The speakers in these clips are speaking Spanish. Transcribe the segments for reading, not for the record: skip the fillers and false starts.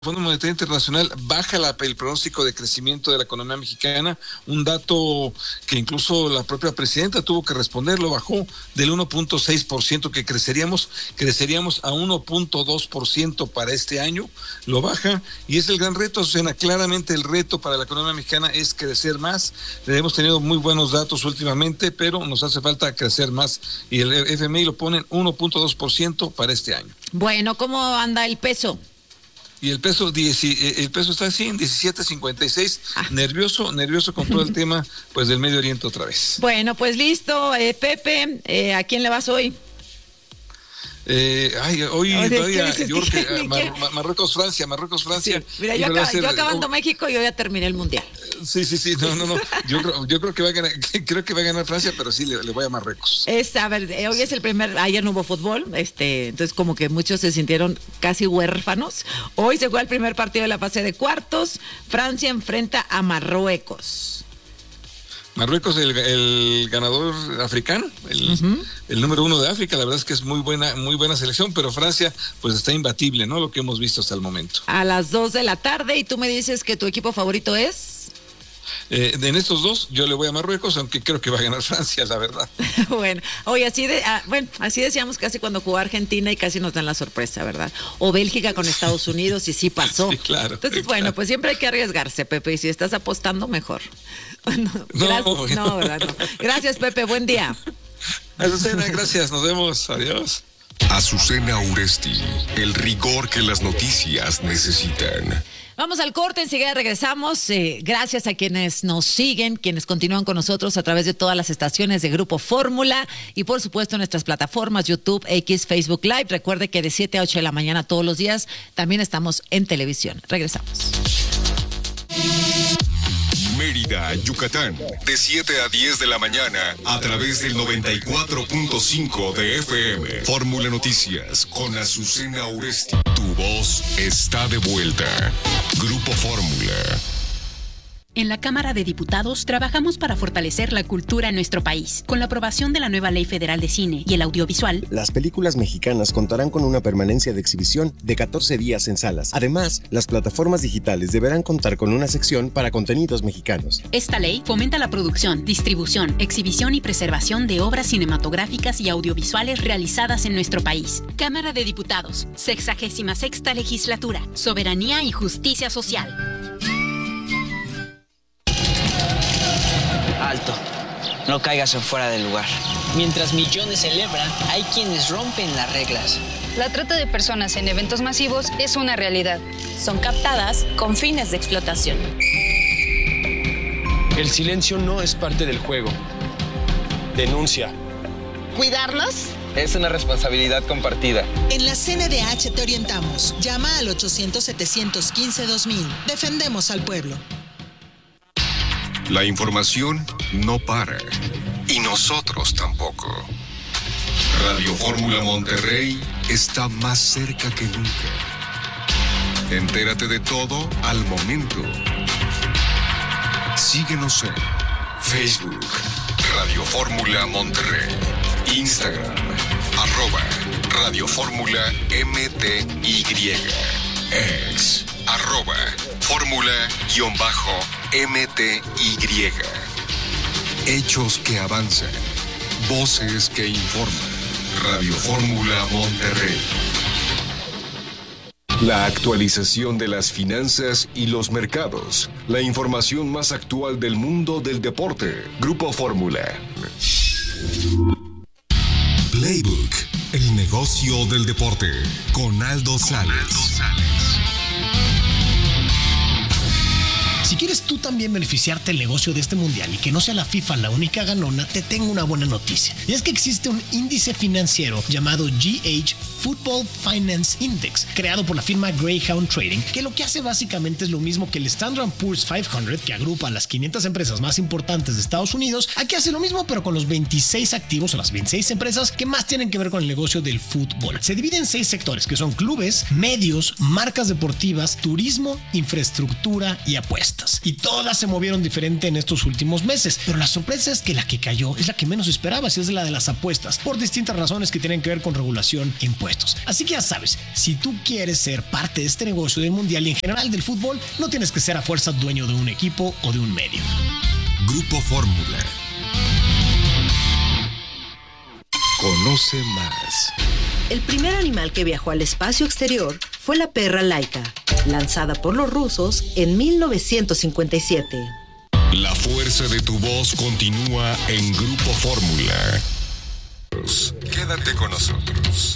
Fondo Monetario Internacional baja el pronóstico de crecimiento de la economía mexicana, un dato que incluso la propia presidenta tuvo que responder, lo bajó del 1.6% que creceríamos a 1.2% para este año, lo baja y es el gran reto, Susana. Claramente el reto para la economía mexicana es crecer más. Hemos tenido muy buenos datos últimamente, pero nos hace falta crecer más y el FMI lo pone en 1.2% para este año. Bueno, ¿cómo anda el peso? Y el peso está así en 17.56, nervioso con todo el tema pues del Medio Oriente otra vez. Bueno, pues listo, Pepe, ¿a quién le vas hoy? Hoy todavía yo creo que Marruecos, Francia. Sí. Mira, yo acabando México y yo ya terminé el mundial. Sí, no. Yo creo que va a ganar Francia, pero sí le voy a Marruecos. A ver, hoy es el ayer no hubo fútbol, entonces como que muchos se sintieron casi huérfanos. Hoy se juega el primer partido de la fase de cuartos. Francia enfrenta a Marruecos. Marruecos, el ganador africano, el número 1 de África. La verdad es que es muy buena selección, pero Francia pues está imbatible, ¿no? Lo que hemos visto hasta el momento. A las 2 de la tarde, y tú me dices que tu equipo favorito es... En estos dos yo le voy a Marruecos, aunque creo que va a ganar Francia, la verdad. Bueno, oye, así decíamos casi cuando jugó Argentina y casi nos dan la sorpresa, ¿verdad? O Bélgica con Estados Unidos y sí pasó. Sí, claro. Entonces, bueno, pues siempre hay que arriesgarse, Pepe, y si estás apostando, mejor. No, ¿verdad? No. Gracias, Pepe, buen día. Azucena, gracias, nos vemos, adiós. Azucena Uresti, el rigor que las noticias necesitan. Vamos al corte, enseguida regresamos. Gracias a quienes nos siguen, quienes continúan con nosotros a través de todas las estaciones de Grupo Fórmula y por supuesto en nuestras plataformas YouTube, X, Facebook Live. Recuerde que de 7 a 8 de la mañana todos los días también estamos en televisión. Regresamos. Mérida, Yucatán, de 7 a 10 de la mañana, a través del 94.5 de FM. Fórmula Noticias, con Azucena Uresti. Tu voz está de vuelta. Grupo Fórmula. En la Cámara de Diputados trabajamos para fortalecer la cultura en nuestro país. Con la aprobación de la nueva Ley Federal de Cine y el Audiovisual, las películas mexicanas contarán con una permanencia de exhibición de 14 días en salas. Además, las plataformas digitales deberán contar con una sección para contenidos mexicanos. Esta ley fomenta la producción, distribución, exhibición y preservación de obras cinematográficas y audiovisuales realizadas en nuestro país. Cámara de Diputados, 66ª Legislatura, Soberanía y Justicia Social. Alto, no caigas en fuera del lugar. Mientras millones celebran, hay quienes rompen las reglas. La trata de personas en eventos masivos es una realidad. Son captadas con fines de explotación. El silencio no es parte del juego. Denuncia. ¿Cuidarlas? Es una responsabilidad compartida. En la CNDH te orientamos. Llama al 800-715-2000. Defendemos al pueblo. La información no para. Y nosotros tampoco. Radio Fórmula Monterrey está más cerca que nunca. Entérate de todo al momento. Síguenos en Facebook, Radio Fórmula Monterrey, Instagram, @Radio Fórmula MTY, X, @Fórmula_MTY. Hechos que avanzan, voces que informan. Radio Fórmula Monterrey. La actualización de las finanzas y los mercados. La información más actual del mundo del deporte. Grupo Fórmula. Playbook, el negocio del deporte. Con Aldo Sales. Si quieres tú también beneficiarte del negocio de este mundial y que no sea la FIFA la única ganona, te tengo una buena noticia. Y es que existe un índice financiero llamado GH Football Finance Index, creado por la firma Greyhound Trading, que lo que hace básicamente es lo mismo que el Standard & Poor's 500, que agrupa a las 500 empresas más importantes de Estados Unidos. Aquí hace lo mismo, pero con los 26 activos o las 26 empresas que más tienen que ver con el negocio del fútbol. Se divide en 6 sectores, que son clubes, medios, marcas deportivas, turismo, infraestructura y apuestas. apuestas. Y todas se movieron diferente en estos últimos meses. Pero la sorpresa es que la que cayó es la que menos esperabas, y es la de las apuestas, por distintas razones que tienen que ver con regulación e impuestos. Así que ya sabes, si tú quieres ser parte de este negocio del mundial y en general del fútbol, no tienes que ser a fuerza dueño de un equipo o de un medio. Grupo Fórmula. Conoce más. El primer animal que viajó al espacio exterior fue la perra Laika, lanzada por los rusos en 1957. La fuerza de tu voz continúa en Grupo Fórmula. Quédate con nosotros.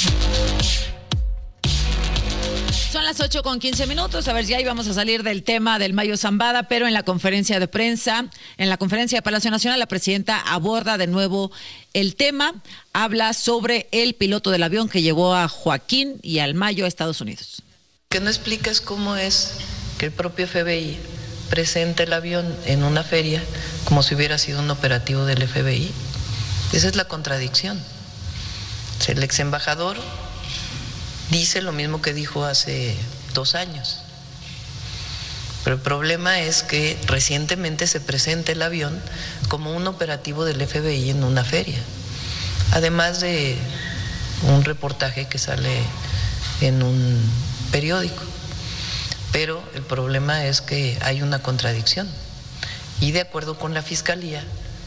Son las 8:15. A ver, ya íbamos a salir del tema del Mayo Zambada, pero en la conferencia de prensa, en la conferencia de Palacio Nacional, la presidenta aborda de nuevo el tema. Habla sobre el piloto del avión que llevó a Joaquín y al Mayo a Estados Unidos. Que no explicas cómo es que el propio FBI presenta el avión en una feria como si hubiera sido un operativo del FBI. Esa es la contradicción. El ex embajador dice lo mismo que dijo hace 2 años. Pero el problema es que recientemente se presenta el avión como un operativo del FBI en una feria. Además de un reportaje que sale en un periódico. Pero el problema es que hay una contradicción. Y de acuerdo con la Fiscalía,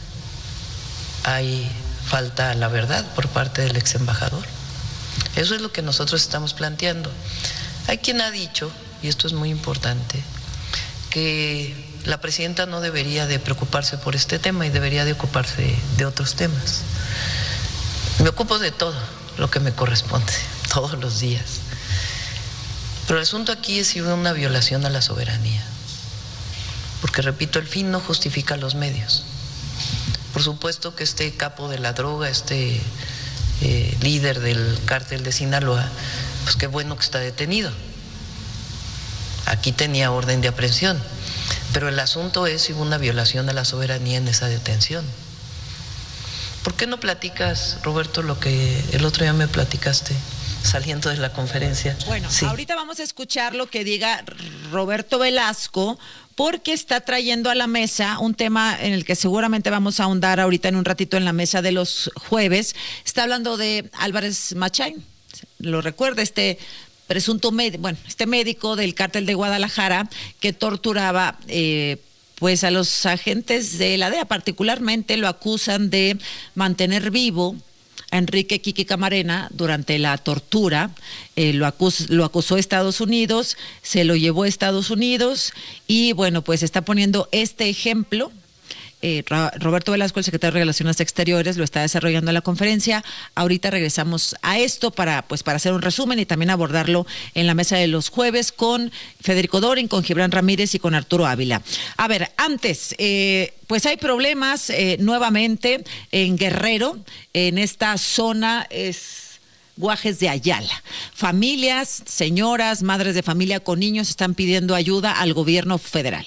hay falta a la verdad por parte del ex embajador. Eso es lo que nosotros estamos planteando. Hay quien ha dicho, y esto es muy importante, que la presidenta no debería de preocuparse por este tema y debería de ocuparse de otros temas. Me ocupo de todo lo que me corresponde, todos los días. Pero el asunto aquí es si hubo una violación a la soberanía. Porque, repito, el fin no justifica los medios. Por supuesto que este capo de la droga, líder del cártel de Sinaloa, pues qué bueno que está detenido. Aquí tenía orden de aprehensión, pero el asunto es si hubo una violación a la soberanía en esa detención. ¿Por qué no platicas, Roberto, lo que el otro día me platicaste saliendo de la conferencia? Bueno, sí. Ahorita vamos a escuchar lo que diga Roberto Velasco, porque está trayendo a la mesa un tema en el que seguramente vamos a ahondar ahorita en un ratito en la mesa de los jueves. Está hablando de Álvarez Machain. Lo recuerda, presunto médico del cártel de Guadalajara que torturaba pues a los agentes de la DEA. Particularmente lo acusan de mantener vivo a Enrique Quique Camarena durante la tortura. Lo acusó Estados Unidos, se lo llevó a Estados Unidos y bueno, pues está poniendo este ejemplo. Roberto Velasco, el secretario de Relaciones Exteriores, lo está desarrollando en la conferencia. Ahorita regresamos a esto para hacer un resumen y también abordarlo en la mesa de los jueves con Federico Dorin, con Gibran Ramírez y con Arturo Ávila. A ver, antes, pues hay problemas nuevamente en Guerrero, en esta zona Guajes de Ayala. Familias, señoras, madres de familia con niños están pidiendo ayuda al gobierno federal.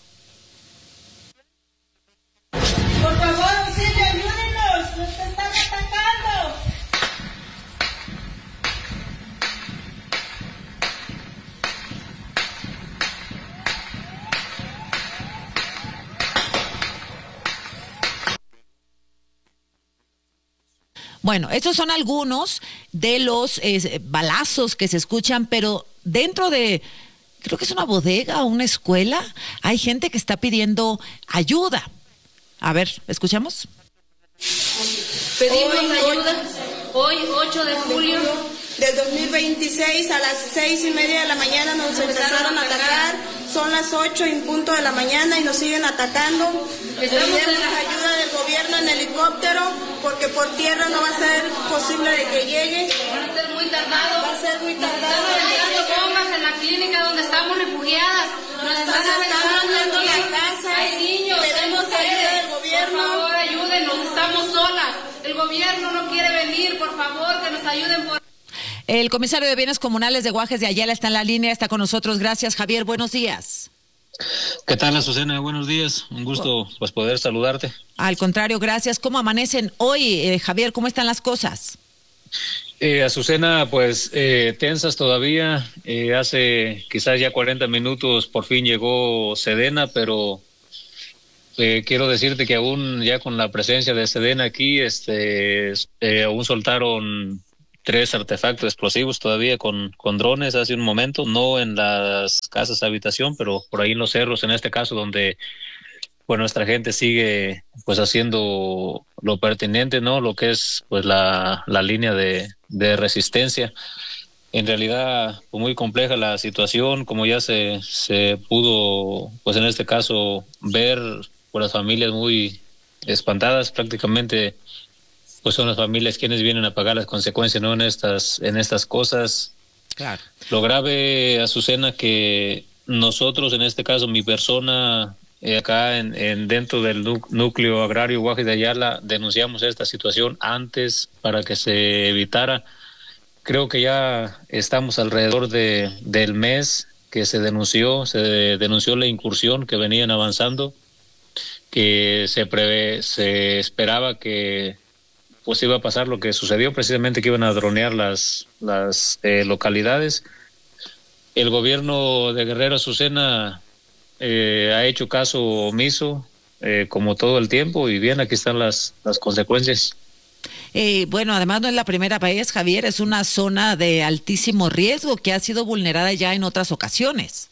Por favor, auxilio, ayúdenos, nos están atacando. Bueno, estos son algunos de los balazos que se escuchan, pero dentro de, creo que es una bodega o una escuela, hay gente que está pidiendo ayuda. A ver, ¿escuchamos? Pedimos ayuda hoy, 8 de julio del 2026, a las 6:30 de la mañana nos empezaron a atacar. Son las 8 en punto de la mañana y nos siguen atacando. Pedimos ayuda del gobierno en helicóptero porque por tierra no va a ser posible de que llegue. Va a ser muy tardado. Va a ser muy tardado. Estamos dando bombas en la clínica donde estamos refugiadas. Nos están aventando la casa. Hay niños. Pedimos ayuda del gobierno. Por favor, ayúdenos. Estamos solas. El gobierno no quiere venir. Por favor, que nos ayuden por... El comisario de Bienes Comunales de Guajes de Ayala está en la línea, está con nosotros. Gracias, Javier. Buenos días. ¿Qué tal, Azucena? Buenos días. Un gusto pues poder saludarte. Al contrario, gracias. ¿Cómo amanecen hoy, Javier? ¿Cómo están las cosas? Azucena, pues tensas todavía. Hace quizás ya 40 minutos por fin llegó Sedena, pero quiero decirte que aún ya con la presencia de Sedena aquí, aún soltaron 3 artefactos explosivos todavía con drones hace un momento, no en las casas de habitación, pero por ahí en los cerros, en este caso donde pues nuestra gente sigue pues haciendo lo pertinente, ¿no? Lo que es pues la línea de resistencia. En realidad pues, muy compleja la situación, como ya se pudo pues en este caso ver por las familias muy espantadas. Prácticamente pues son las familias quienes vienen a pagar las consecuencias, ¿no? en estas cosas. Claro. Lo grave, Azucena, que nosotros, en este caso mi persona, acá dentro del núcleo agrario Guajes de Ayala, denunciamos esta situación antes para que se evitara. Creo que ya estamos alrededor del mes que se denunció la incursión, que venían avanzando, que se esperaba que pues iba a pasar lo que sucedió, precisamente que iban a dronear las localidades. El gobierno de Guerrero, Azucena, ha hecho caso omiso, como todo el tiempo, y bien, aquí están las consecuencias. Bueno, además no es la primera vez, Javier, es una zona de altísimo riesgo que ha sido vulnerada ya en otras ocasiones.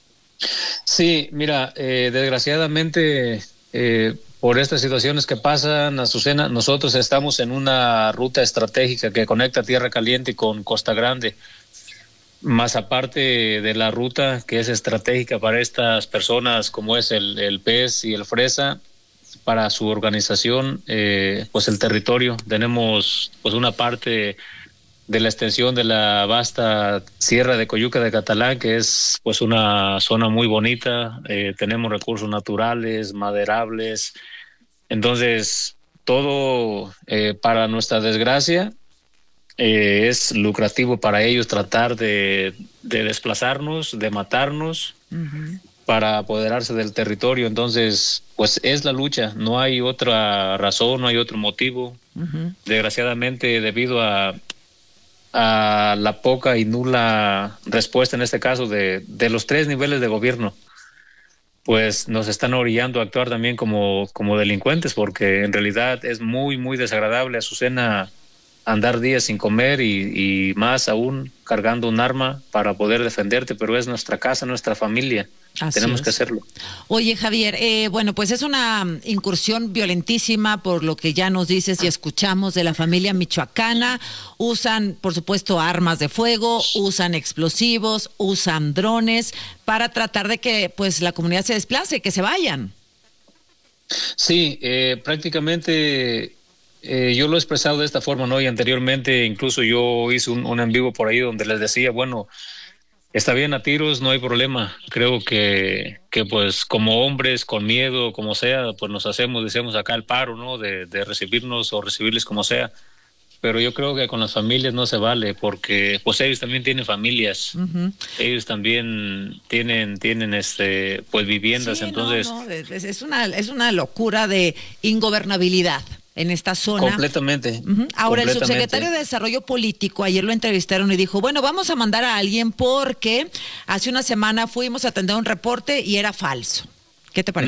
Sí, mira, desgraciadamente, por estas situaciones que pasan, Azucena, nosotros estamos en una ruta estratégica que conecta Tierra Caliente con Costa Grande, más aparte de la ruta que es estratégica para estas personas como es el PES y el Fresa, para su organización, pues el territorio. Tenemos pues una parte de la extensión de la vasta Sierra de Coyuca de Catalán, que es pues una zona muy bonita. Tenemos recursos naturales, maderables. Entonces, todo, para nuestra desgracia, es lucrativo para ellos tratar de desplazarnos, de matarnos, para apoderarse del territorio. Entonces, pues es la lucha, no hay otra razón, no hay otro motivo. Desgraciadamente, debido a la poca y nula respuesta, en este caso, de los 3 niveles de gobierno, pues nos están orillando a actuar también como delincuentes, porque en realidad es muy, muy desagradable, Azucena, andar días sin comer y más aún cargando un arma para poder defenderte, pero es nuestra casa, nuestra familia. Tenemos que hacerlo. Oye, Javier, bueno, pues es una incursión violentísima por lo que ya nos dices y escuchamos de la familia michoacana. Usan, por supuesto, armas de fuego, usan explosivos, usan drones para tratar de que pues la comunidad se desplace, que se vayan. Sí, prácticamente yo lo he expresado de esta forma, ¿no? Y anteriormente incluso yo hice un en vivo por ahí donde les decía, bueno, está bien a tiros, no hay problema. Creo que pues como hombres, con miedo, como sea, pues nos decíamos acá el paro, ¿no? De recibirnos o recibirles como sea. Pero yo creo que con las familias no se vale, porque pues ellos también tienen familias. Ellos también tienen pues viviendas, sí, entonces. No, es una locura de ingobernabilidad en esta zona. Completamente. Ahora, el subsecretario de Desarrollo Político, ayer lo entrevistaron y dijo, bueno, vamos a mandar a alguien porque hace una semana fuimos a atender un reporte y era falso. ¿Qué te parece?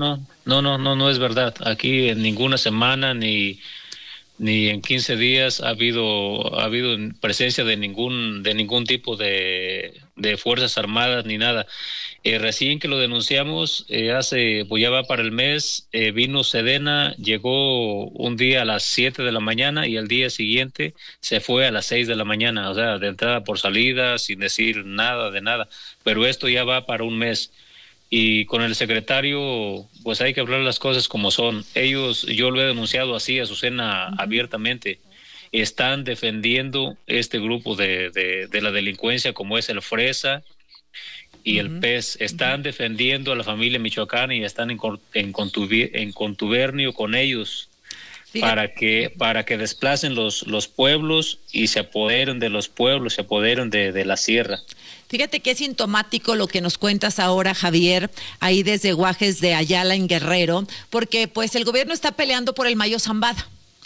No es verdad. Aquí en ninguna semana ni en 15 días ha habido presencia de ningún tipo de fuerzas armadas ni nada. Recién que lo denunciamos, pues ya va para el mes, vino Sedena, llegó un día a las 7 de la mañana y al día siguiente se fue a las 6 de la mañana, o sea, de entrada por salida, sin decir nada de nada, pero esto ya va para un mes. Y con el secretario, pues hay que hablar las cosas como son. Yo lo he denunciado así, Azucena, abiertamente, están defendiendo este grupo de la delincuencia como es el Fresa y el PES, están defendiendo a la familia michoacana y están en contubernio con ellos. Para que desplacen los pueblos y se apoderen de los pueblos, se apoderen de la sierra. Fíjate que es sintomático lo que nos cuentas ahora, Javier, ahí desde Guajes de Ayala en Guerrero, porque pues el gobierno está peleando por el Mayo Zambada.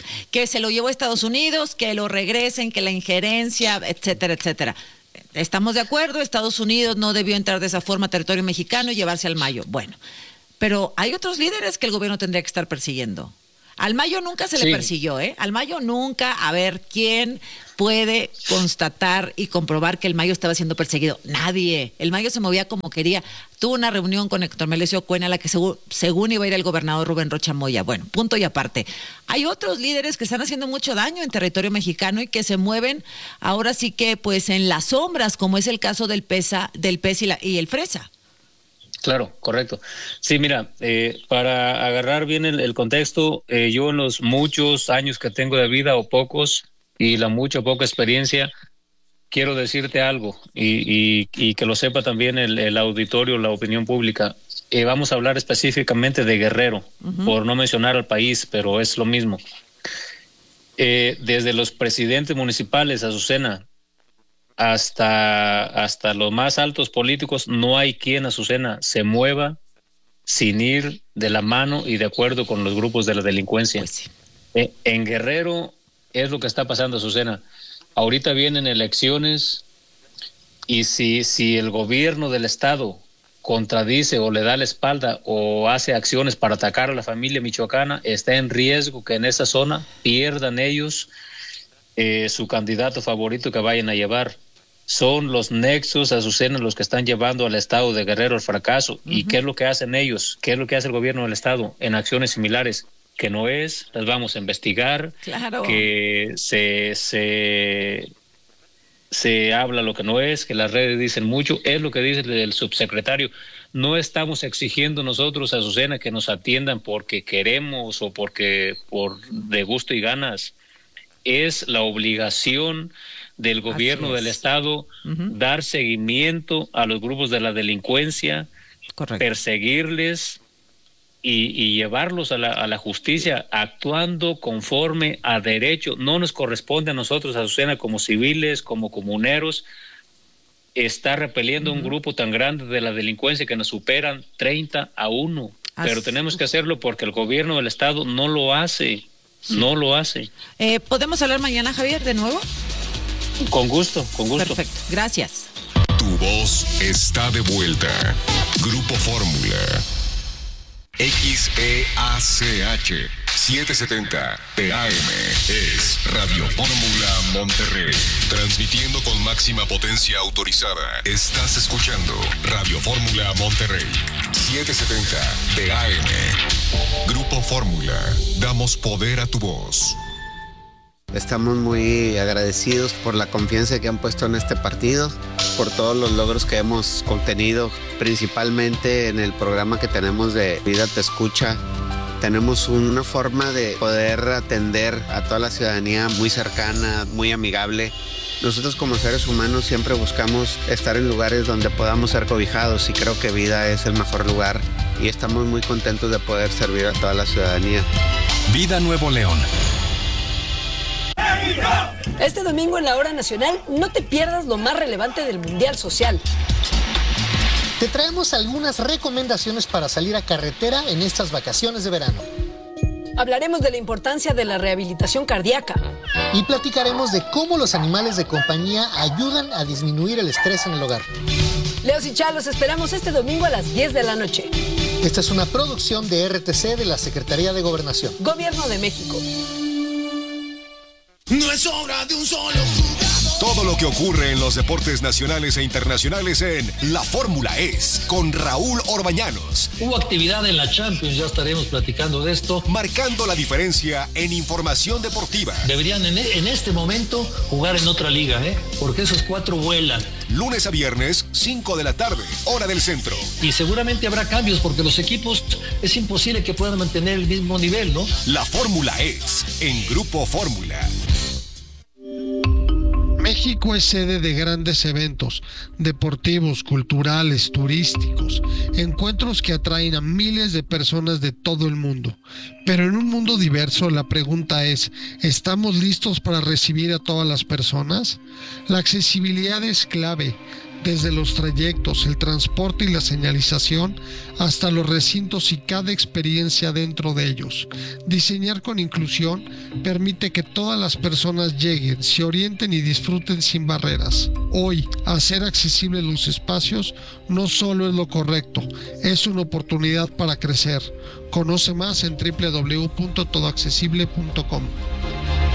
Que se lo llevó a Estados Unidos, que lo regresen, que la injerencia, etcétera, etcétera. Estamos de acuerdo, Estados Unidos no debió entrar de esa forma a territorio mexicano y llevarse al Mayo. Bueno, pero hay otros líderes que el gobierno tendría que estar persiguiendo. Al Mayo nunca se le persiguió, ¿eh? Al Mayo nunca, a ver, ¿quién puede constatar y comprobar que el Mayo estaba siendo perseguido? Nadie. El Mayo se movía como quería. Tuvo una reunión con Héctor Melesio Cuena, a la que según iba a ir el gobernador Rubén Rocha Moya. Bueno, punto y aparte. Hay otros líderes que están haciendo mucho daño en territorio mexicano y que se mueven ahora sí que pues en las sombras, como es el caso del PES y el Fresa. Claro, correcto. Sí, mira, para agarrar bien el contexto, yo en los muchos años que tengo de vida, o pocos, y la mucha o poca experiencia, quiero decirte algo, y que lo sepa también el auditorio, la opinión pública. Vamos a hablar específicamente de Guerrero, por no mencionar al país, pero es lo mismo. Desde los presidentes municipales, Azucena, hasta los más altos políticos, no hay quien, Azucena, se mueva sin ir de la mano y de acuerdo con los grupos de la delincuencia. Pues sí. En Guerrero es lo que está pasando, Azucena. Ahorita vienen elecciones y si el gobierno del estado contradice o le da la espalda o hace acciones para atacar a la familia michoacana, está en riesgo que en esa zona pierdan ellos su candidato favorito que vayan a llevar. Son los nexos, Azucena, los que están llevando al estado de Guerrero al fracaso. ¿Y qué es lo que hacen ellos? ¿Qué es lo que hace el gobierno del estado en acciones similares? Que no es, las vamos a investigar, claro. Que se habla lo que no es, que las redes dicen mucho, es lo que dice el subsecretario. No estamos exigiendo nosotros, Azucena, que nos atiendan porque queremos o por de gusto y ganas. Es la obligación del gobierno del estado dar seguimiento a los grupos de la delincuencia, perseguirles y llevarlos a la justicia actuando conforme a derecho. No nos corresponde a nosotros, Azucena, como civiles, como comuneros, estar repeliendo un grupo tan grande de la delincuencia que nos superan 30-1. Pero tenemos que hacerlo porque el gobierno del estado no lo hace. Sí. No lo hace. ¿Podemos hablar mañana, Javier, de nuevo? Con gusto, con gusto. Perfecto, gracias. Tu voz está de vuelta. Grupo Fórmula. XEACH 770 TAM es Radio Fórmula Monterrey. Transmitiendo con máxima potencia autorizada. Estás escuchando Radio Fórmula Monterrey 770 TAM. Grupo Fórmula. Damos poder a tu voz. Estamos muy agradecidos por la confianza que han puesto en este partido, por todos los logros que hemos obtenido, principalmente en el programa que tenemos de Vida Te Escucha. Tenemos una forma de poder atender a toda la ciudadanía muy cercana, muy amigable. Nosotros como seres humanos siempre buscamos estar en lugares donde podamos ser cobijados y creo que Vida es el mejor lugar y estamos muy contentos de poder servir a toda la ciudadanía. Vida Nuevo León. Este domingo en la Hora Nacional no te pierdas lo más relevante del Mundial Social. Te traemos algunas recomendaciones para salir a carretera en estas vacaciones de verano. Hablaremos de la importancia de la rehabilitación cardíaca. Y platicaremos de cómo los animales de compañía ayudan a disminuir el estrés en el hogar. Leos y Chá, los esperamos este domingo a las 10 de la noche. Esta es una producción de RTC de la Secretaría de Gobernación. Gobierno de México. No es obra de un solo jugador. Todo lo que ocurre en los deportes nacionales e internacionales en La Fórmula Es con Raúl Orbañanos. Hubo actividad en la Champions, ya estaremos platicando de esto. Marcando la diferencia en información deportiva. Deberían en este momento jugar en otra liga, porque esos 4 vuelan. Lunes a viernes, 5 de la tarde, hora del centro. Y seguramente habrá cambios porque los equipos es imposible que puedan mantener el mismo nivel, ¿no? La Fórmula Es en Grupo Fórmula. México es sede de grandes eventos deportivos, culturales, turísticos, encuentros que atraen a miles de personas de todo el mundo. Pero en un mundo diverso, la pregunta es, ¿estamos listos para recibir a todas las personas? La accesibilidad es clave. desde los trayectos, el transporte y la señalización, hasta los recintos y cada experiencia dentro de ellos. Diseñar con inclusión permite que todas las personas lleguen, se orienten y disfruten sin barreras. Hoy, hacer accesibles los espacios no solo es lo correcto, es una oportunidad para crecer. Conoce más en www.todoaccesible.com.